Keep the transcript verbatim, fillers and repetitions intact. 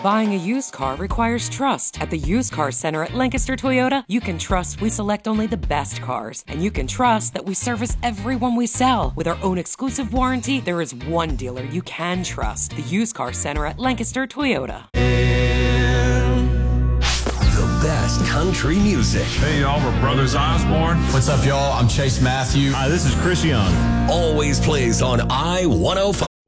Buying a used car requires trust. At the Used Car Center at Lancaster Toyota, you can trust we select only the best cars. And you can trust that we service everyone we sell. With our own exclusive warranty, there is one dealer you can trust. The Used Car Center at Lancaster Toyota. The best country music. Hey, y'all, we're Brothers Osborne. What's up, y'all? I'm Chase Matthew. Hi, this is Chris Young. Always plays on I one oh five.